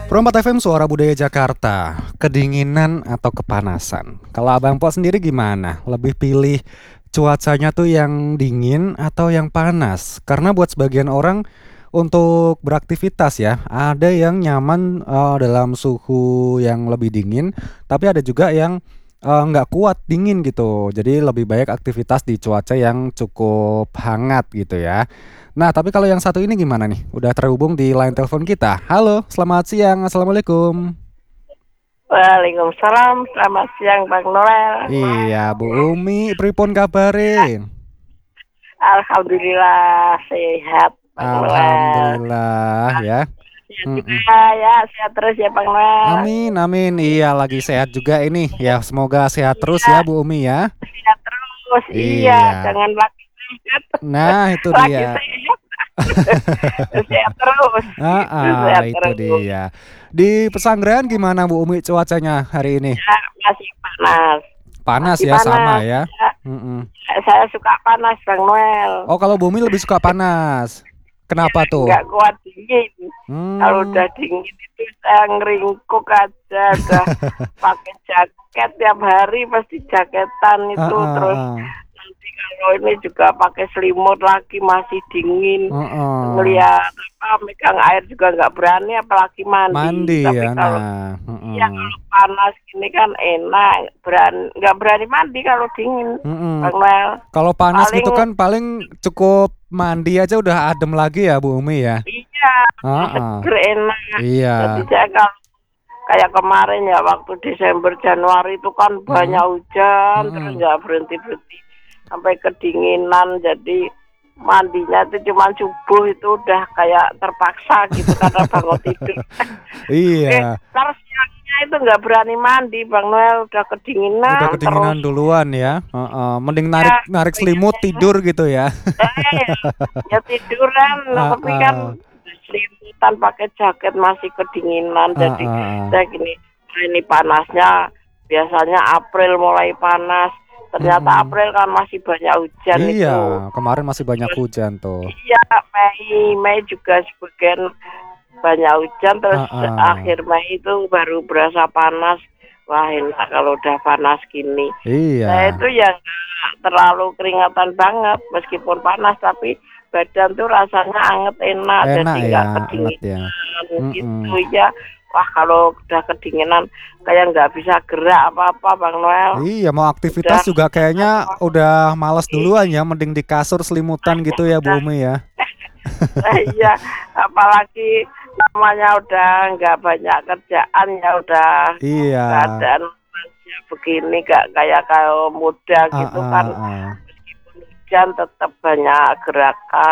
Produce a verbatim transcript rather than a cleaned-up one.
Perompak F M Suara Budaya Jakarta, kedinginan atau kepanasan? Kalau Abang Po sendiri gimana? Lebih pilih cuacanya tuh yang dingin atau yang panas? Karena buat sebagian orang untuk beraktivitas ya, ada yang nyaman eh, dalam suhu yang lebih dingin, tapi ada juga yang eh, nggak kuat dingin gitu. Jadi lebih baik aktivitas di cuaca yang cukup hangat gitu ya. Nah, tapi kalau yang satu ini gimana nih? Udah terhubung di line telepon kita. Halo, selamat siang. Assalamualaikum. Waalaikumsalam, selamat siang Bang Noel. Iya, Bu Umi, pripun kabarin? Alhamdulillah sehat Bang Noel. Alhamdulillah ya. Sehat Mm-mm. juga ya, sehat terus ya Bang Noel. Amin, amin. Iya, lagi sehat juga ini. Ya, semoga sehat terus Iya, ya, Bu Umi ya. sehat terus. Iya, Iya. jangan lagi sehat. Nah, itu Lagi dia. sehat. Sehat terus. Ah, ah, Sehat itu terus. dia. Di pesanggrahan gimana Bu Umi cuacanya hari ini? Ya, masih panas. Panas Masih ya, sama panas. ya. Ya, Mm-mm. saya suka panas Bang Noel. Oh, kalau Bu Umi lebih suka panas. Kenapa tuh? Nggak kuat dingin. Kalau Hmm. udah dingin itu saya ngeringkuk aja, udah pakai jaket tiap hari pasti jaketan Ah, itu, ah, terus ah. nanti kalau ini juga pakai selimut lagi masih dingin, Heeh. ngeliat apa megang air juga nggak berani apalagi mandi. Mandi Tapi ya, kalau nah. iya Heeh. kalau panas gini kan enak, berani nggak berani mandi kalau dingin, Mm-mm. Bang Mel. Kalau panas gitu Paling kan paling cukup mandi aja udah adem lagi ya Bu Umi ya. iya Heeh. seger enak. Jadi Iya. saya kalau kayak kemarin ya waktu Desember Januari itu kan banyak Mm-mm. hujan terus Mm-mm. nggak berhenti berhenti sampai kedinginan, jadi mandinya itu cuma subuh itu udah kayak terpaksa gitu karena bangun tidur. Oke, Iya. terus siangnya itu nggak berani mandi Bang Noel, udah Udah kedinginan terus. kedinginan duluan ya. Heeh. Mending narik Ya narik selimut pengennya tidur gitu ya. eh ya tiduran, nah, tapi kan Heeh. selimutan pakai jaket masih kedinginan, jadi Heeh. saya gini, "Ah, ini panasnya biasanya April mulai panas, ternyata Mm-mm. April kan masih banyak hujan Iya, itu, kemarin masih banyak terus hujan tuh. iya Mei Mei juga sebagian banyak hujan, terus Heeh. akhir Mei itu baru berasa panas. Wah enak kalau udah panas gini. Saya Iya. itu ya nggak terlalu keringatan banget meskipun panas, tapi badan tuh rasanya anget enak, Enak jadi ya, nggak anget ya. kedinginan gitu Mm-mm. ya. Wah kalau udah kedinginan kayak nggak bisa gerak apa-apa Bang Noel. Iya, mau Udah aktivitas juga kayaknya udah males duluan ya, mending di kasur selimutan gitu ya Bu udah Umi ya. iya, apalagi namanya udah nggak banyak kerjaan ya, udah Iya. keadaan masih begini gak kayak kalau muda Ah, gitu ah, kan, ah. meskipun hujan tetap banyak gerakan.